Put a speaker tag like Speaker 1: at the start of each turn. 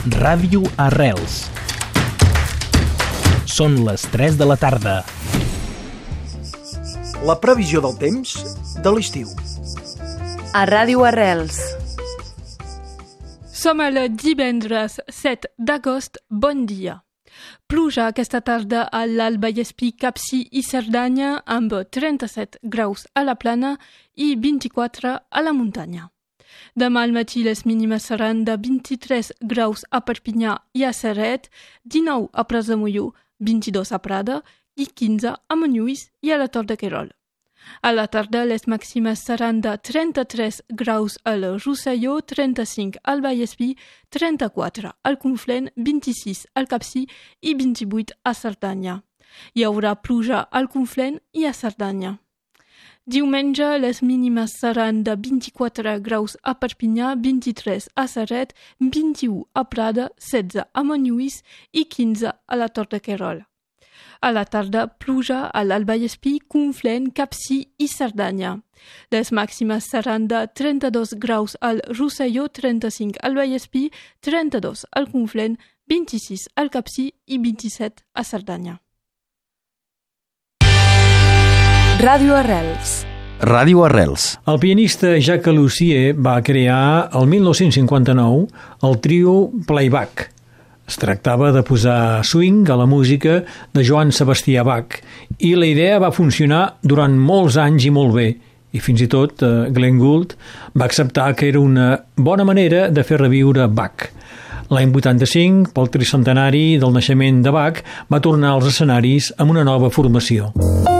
Speaker 1: Ràdio Arrels. Són les 3 de la tarda.
Speaker 2: La previsió del temps de l'estiu.
Speaker 3: A Ràdio Arrels.
Speaker 4: Som el divendres 7 d'agost. Bon dia. Pluja aquesta tarda a l'Alt Vallespir, Capcir i Cerdanya amb 37 graus a la plana i 24 a la muntanya. Demà al matí les mínimes seran de 23 graus a Perpinyà i a Ceret, 19 a Pras de Molló, 22 a Prada i 15 a Montlluís i a la Tor de Querol. A la tarda les màximes seran de 33 graus al Rosselló, 35 al Vallespir, 34 al Conflent, 26 al Capcir i 28 a Cerdanya. Hi haurà pluja al Conflent i a Cerdanya. Diumenge les mínimes seran de 24 graus a Perpinyà, 23 a Ceret, 21 a Prada, 16 a Montlluís i 15 a la Tor de Querol. A la tarda, pluja a l'Alt Vallespir, Conflent, Capcir i Cerdanya. Les màximes seran de 32 graus al Rosselló, 35 al Vallespir, 32 al Conflent, 26 al Capcir i 27 a Cerdanya.
Speaker 3: Ràdio Arrels.
Speaker 5: Ràdio Arrels.
Speaker 6: El pianista Jacques Lussier va crear el 1959 el trio Playback. Es tractava de posar swing a la música de Johann Sebastian Bach i la idea va funcionar durant molts anys i molt bé, i fins i tot Glenn Gould va acceptar que era una bona manera de fer reviure Bach. L'any 85, pel tricentenari del naixement de Bach, va tornar als escenaris amb una nova formació.